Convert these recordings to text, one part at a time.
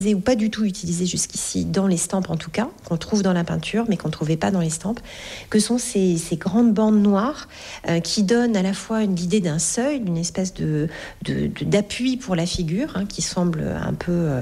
ou pas du tout utilisé jusqu'ici dans l'estampes en tout cas, qu'on trouve dans la peinture mais qu'on ne trouvait pas dans l'estampes, que sont ces grandes bandes noires qui donnent à la fois l'idée d'un seuil, d'une espèce d'appui pour la figure qui semble un peu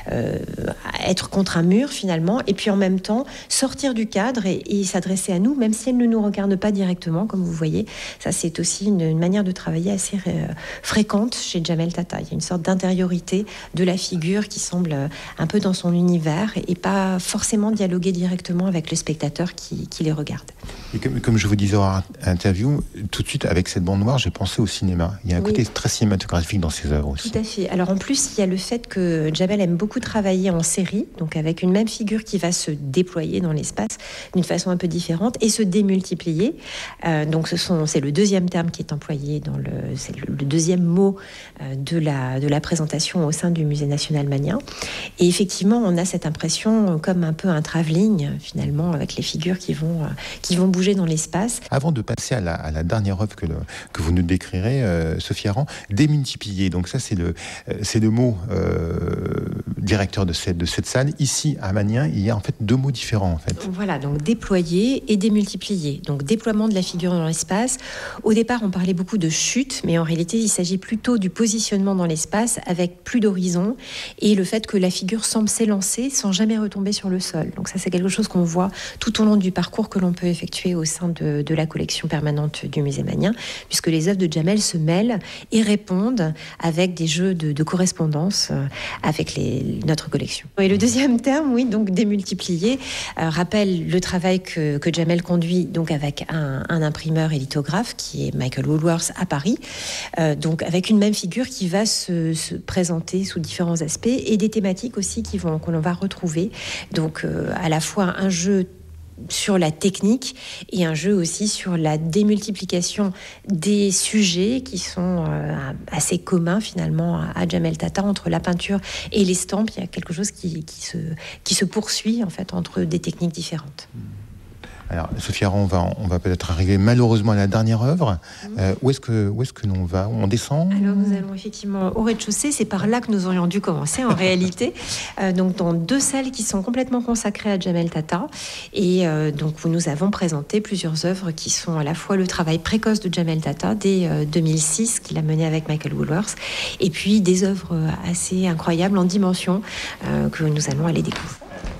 être contre un mur finalement, et puis en même temps sortir du cadre et s'adresser à nous, même si elle ne nous regarde pas directement, comme vous voyez. Ça, c'est aussi une manière de travailler assez fréquente chez Jamel Tata. Il y a une sorte d'intériorité de la figure qui semble un peu dans son univers et pas forcément dialoguer directement avec le spectateur qui les regarde. Et comme je vous disais en interview, tout de suite avec cette bande noire, j'ai pensé au cinéma. Il y a un côté très cinématographique dans ses œuvres aussi. Tout à fait. Alors en plus, il y a le fait que Jamel aime beaucoup travailler en série, donc avec une même figure qui va se déployer dans l'espace d'une façon un peu différente et se démultiplier. Donc c'est le deuxième terme qui est employé c'est le deuxième mot de la présentation au sein du Musée national Mannien. Et effectivement, on a cette impression comme un peu un travelling finalement, avec les figures qui vont bouger dans l'espace. Avant de passer à la dernière œuvre que vous nous décrirez, Sophie Aran, démultiplier. Donc ça, c'est le mot directeur de cette salle. Ici, à Mannien, il y a en fait deux mots différents en fait. Voilà, donc déployer et démultiplier. Donc déploiement de la figure dans l'espace. Au départ, on parlait beaucoup de chute, mais en réalité, il s'agit plutôt du positionnement dans l'espace avec plus d'horizon et le fait que la figure semble s'élancer sans jamais retomber sur le sol. Donc ça, c'est quelque chose qu'on voit tout au long du parcours que l'on peut effectuer au sein de la collection permanente du Musée Mannien, puisque les œuvres de Jamel se mêlent et répondent avec des jeux de correspondance avec notre collection. Et le deuxième terme, oui, donc démultiplier, rappelle le travail que Jamel conduit donc avec un imprimeur et lithographe qui est Michael Woolworth à Paris, donc avec une même figure qui va se présenter sous différents aspects et des thématiques aussi que l'on va retrouver. Donc à la fois un jeu sur la technique et un jeu aussi sur la démultiplication des sujets qui sont assez communs finalement à Jamel Tata entre la peinture et l'estampe. Il y a quelque chose qui se poursuit en fait entre des techniques différentes. Alors, Sophie Aran, on va peut-être arriver malheureusement à la dernière œuvre. Où est-ce que l'on va? On descend? Alors, nous allons effectivement au rez-de-chaussée. C'est par là que nous aurions dû commencer en réalité. Donc, dans deux salles qui sont complètement consacrées à Jamel Tata. Et donc, où nous avons présenté plusieurs œuvres qui sont à la fois le travail précoce de Jamel Tata dès 2006, qu'il a mené avec Michael Woolworth, et puis des œuvres assez incroyables en dimension que nous allons aller découvrir.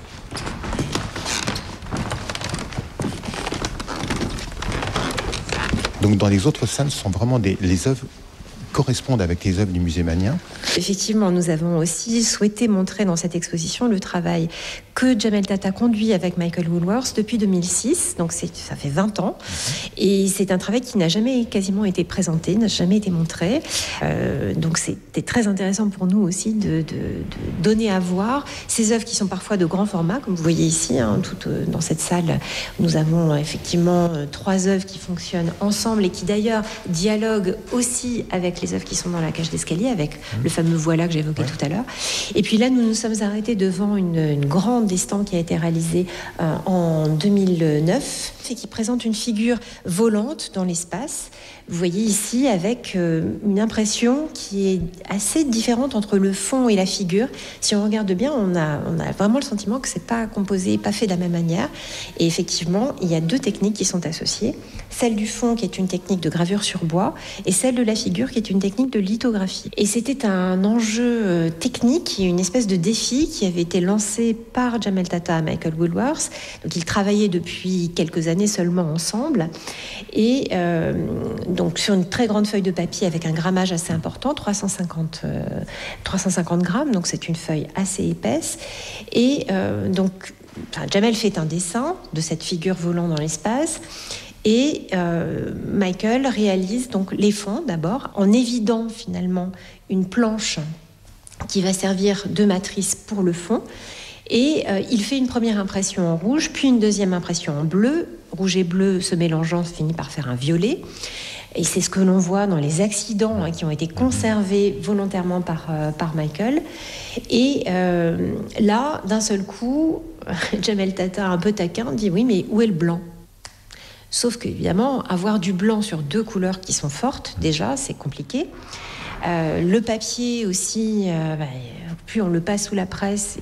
Donc dans les autres salles, ce sont vraiment les œuvres correspondent avec les œuvres du Musée Mannien. Effectivement, nous avons aussi souhaité montrer dans cette exposition le travail que Jamel Tata conduit avec Michael Woolworth depuis 2006, donc ça fait 20 ans, et c'est un travail qui n'a jamais quasiment été présenté, n'a jamais été montré, donc c'était très intéressant pour nous aussi de donner à voir ces œuvres qui sont parfois de grand format, comme vous voyez ici, dans cette salle, nous avons effectivement 3 œuvres qui fonctionnent ensemble et qui d'ailleurs dialoguent aussi avec les œuvres qui sont dans la cage d'escalier, avec le fameux voilà que j'évoquais tout à l'heure. Et puis là, nous nous sommes arrêtés devant une grande estampe qui a été réalisée en 2009 et qui présente une figure volante dans l'espace. Vous voyez ici avec une impression qui est assez différente entre le fond et la figure. Si on regarde bien, on a vraiment le sentiment que c'est pas composé, pas fait de la même manière. Et effectivement, il y a 2 techniques qui sont associées. Celle du fond qui est une technique de gravure sur bois et celle de la figure qui est une technique de lithographie. Et c'était un enjeu technique et une espèce de défi qui avait été lancé par Jamel Tata à Michael Woolworth. Donc ils travaillaient depuis quelques années seulement ensemble. Et donc sur une très grande feuille de papier avec un grammage assez important, 350 grammes, donc c'est une feuille assez épaisse. Et Jamel fait un dessin de cette figure volant dans l'espace. Et Michael réalise donc les fonds d'abord en évidant finalement une planche qui va servir de matrice pour le fond. Et il fait une première impression en rouge, puis une deuxième impression en bleu. Rouge et bleu se mélangeant finit par faire un violet. Et c'est ce que l'on voit dans les accidents qui ont été conservés volontairement par Michael. Et là, d'un seul coup, Jamel Tata, un peu taquin, dit « Oui, mais où est le blanc ?» Sauf qu'évidemment, avoir du blanc sur 2 couleurs qui sont fortes, déjà, c'est compliqué. Le papier aussi, plus on le passe sous la presse